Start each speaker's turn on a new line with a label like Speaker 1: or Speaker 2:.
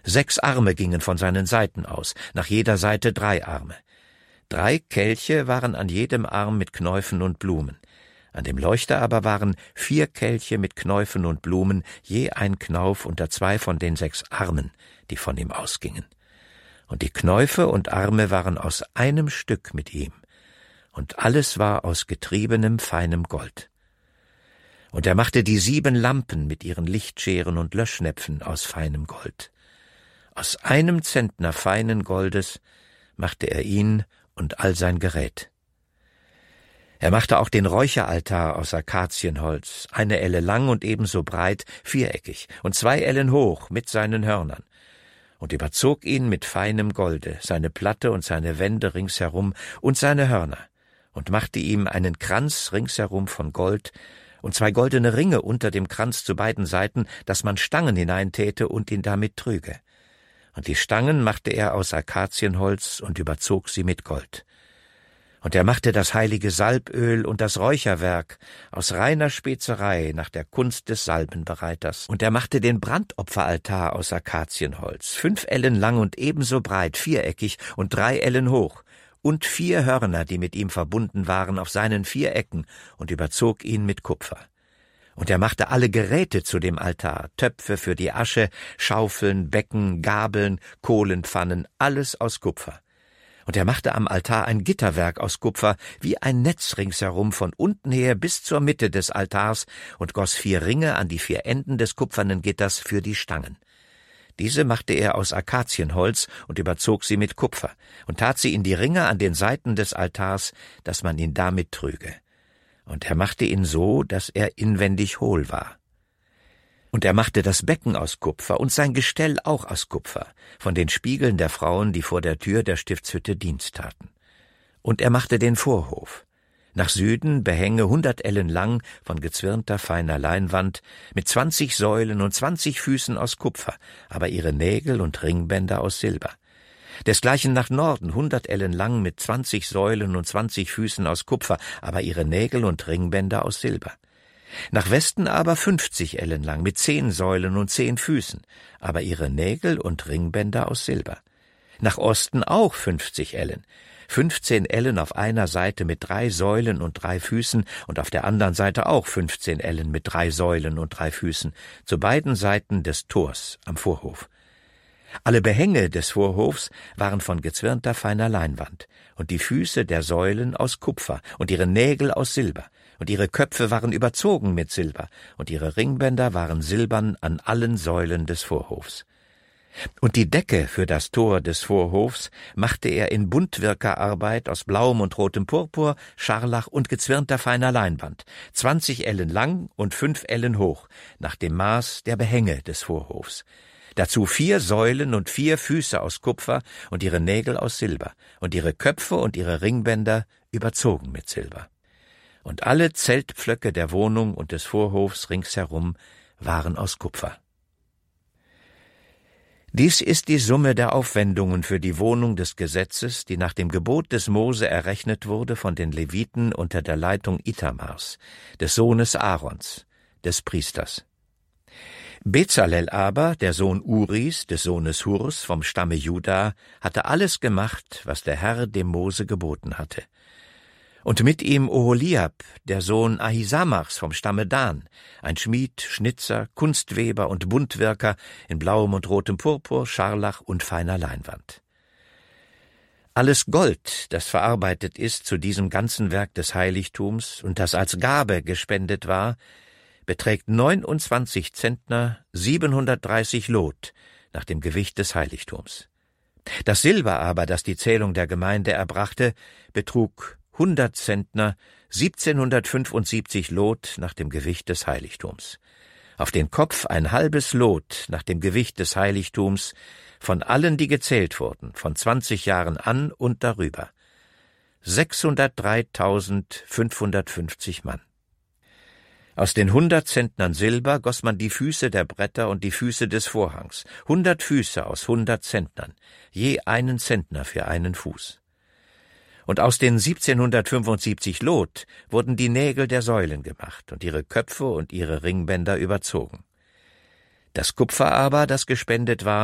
Speaker 1: 6 Arme gingen von seinen Seiten aus, nach jeder Seite 3 Arme. 3 Kelche waren an jedem Arm mit Knäufen und Blumen. An dem Leuchter aber waren 4 Kelche mit Knäufen und Blumen, je ein Knauf unter 2 von den 6 Armen, die von ihm ausgingen. Und die Knäufe und Arme waren aus einem Stück mit ihm, und alles war aus getriebenem, feinem Gold. Und er machte die 7 Lampen mit ihren Lichtscheren und Löschnäpfen aus feinem Gold. Aus einem Zentner feinen Goldes machte er ihn und all sein Gerät. Er machte auch den Räucheraltar aus Akazienholz, 1 Elle lang und ebenso breit, viereckig, und 2 Ellen hoch mit seinen Hörnern, und überzog ihn mit feinem Golde, seine Platte und seine Wände ringsherum und seine Hörner, und machte ihm einen Kranz ringsherum von Gold und 2 goldene Ringe unter dem Kranz zu beiden Seiten, dass man Stangen hineintäte und ihn damit trüge. Und die Stangen machte er aus Akazienholz und überzog sie mit Gold. Und er machte das heilige Salböl und das Räucherwerk aus reiner Spezerei nach der Kunst des Salbenbereiters. Und er machte den Brandopferaltar aus Akazienholz, 5 Ellen lang und ebenso breit, viereckig und 3 Ellen hoch, und 4 Hörner, die mit ihm verbunden waren, auf seinen 4 Ecken, und überzog ihn mit Kupfer. Und er machte alle Geräte zu dem Altar, Töpfe für die Asche, Schaufeln, Becken, Gabeln, Kohlenpfannen, alles aus Kupfer. Und er machte am Altar ein Gitterwerk aus Kupfer, wie ein Netz ringsherum von unten her bis zur Mitte des Altars, und goss 4 Ringe an die 4 Enden des kupfernen Gitters für die Stangen. Diese machte er aus Akazienholz und überzog sie mit Kupfer und tat sie in die Ringe an den Seiten des Altars, dass man ihn damit trüge. Und er machte ihn so, dass er inwendig hohl war. Und er machte das Becken aus Kupfer und sein Gestell auch aus Kupfer, von den Spiegeln der Frauen, die vor der Tür der Stiftshütte Dienst taten. Und er machte den Vorhof. Nach Süden Behänge 100 Ellen lang von gezwirnter feiner Leinwand, mit 20 Säulen und 20 Füßen aus Kupfer, aber ihre Nägel und Ringbänder aus Silber. Desgleichen nach Norden 100 Ellen lang mit 20 Säulen und 20 Füßen aus Kupfer, aber ihre Nägel und Ringbänder aus Silber. Nach Westen aber 50 Ellen lang mit 10 Säulen und 10 Füßen, aber ihre Nägel und Ringbänder aus Silber. Nach Osten auch 50 Ellen, 15 Ellen auf einer Seite mit 3 Säulen und 3 Füßen und auf der anderen Seite auch 15 Ellen mit 3 Säulen und 3 Füßen, zu beiden Seiten des Tors am Vorhof. Alle Behänge des Vorhofs waren von gezwirnter feiner Leinwand, und die Füße der Säulen aus Kupfer und ihre Nägel aus Silber, und ihre Köpfe waren überzogen mit Silber, und ihre Ringbänder waren silbern an allen Säulen des Vorhofs. Und die Decke für das Tor des Vorhofs machte er in Buntwirkerarbeit aus blauem und rotem Purpur, Scharlach und gezwirnter feiner Leinwand, 20 Ellen lang und 5 Ellen hoch, nach dem Maß der Behänge des Vorhofs. Dazu 4 Säulen und 4 Füße aus Kupfer und ihre Nägel aus Silber und ihre Köpfe und ihre Ringbänder überzogen mit Silber. Und alle Zeltpflöcke der Wohnung und des Vorhofs ringsherum waren aus Kupfer. Dies ist die Summe der Aufwendungen für die Wohnung des Gesetzes, die nach dem Gebot des Mose errechnet wurde von den Leviten unter der Leitung Ithamars, des Sohnes Aarons, des Priesters. Bezalel aber, der Sohn Uris, des Sohnes Hurs vom Stamme Juda, hatte alles gemacht, was der Herr dem Mose geboten hatte. Und mit ihm Oholiab, der Sohn Ahisamachs vom Stamme Dan, ein Schmied, Schnitzer, Kunstweber und Buntwirker in blauem und rotem Purpur, Scharlach und feiner Leinwand. Alles Gold, das verarbeitet ist zu diesem ganzen Werk des Heiligtums und das als Gabe gespendet war, beträgt 29 Zentner, 730 Lot nach dem Gewicht des Heiligtums. Das Silber aber, das die Zählung der Gemeinde erbrachte, betrug 100 Zentner, 1775 Lot nach dem Gewicht des Heiligtums. Auf den Kopf ein halbes Lot nach dem Gewicht des Heiligtums von allen, die gezählt wurden, von 20 Jahren an und darüber. 603.550 Mann. Aus den 100 Zentnern Silber goss man die Füße der Bretter und die Füße des Vorhangs, 100 Füße aus 100 Zentnern, je einen Zentner für einen Fuß. Und aus den 1775 Lot wurden die Nägel der Säulen gemacht und ihre Köpfe und ihre Ringbänder überzogen. Das Kupfer aber, das gespendet war,